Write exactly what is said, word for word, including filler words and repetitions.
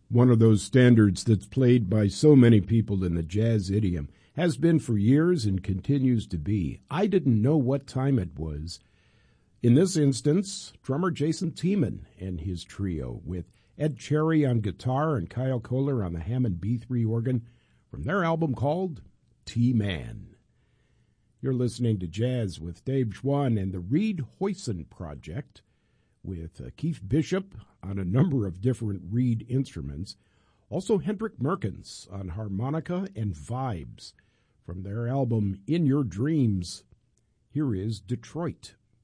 One of those standards that's played by so many people in the jazz idiom, has been for years and continues to be. I didn't know what time it was. In this instance, drummer Jason Tiemann and his trio with Ed Cherry on guitar and Kyle Kohler on the Hammond B three organ from their album called T-Man. You're listening to Jazz with Dave Schwann and the Reed Hoyson Project with uh, Keith Bishop on a number of different Reed instruments. Also Hendrik Merkens on harmonica and vibes from their album In Your Dreams. Here is Detroit.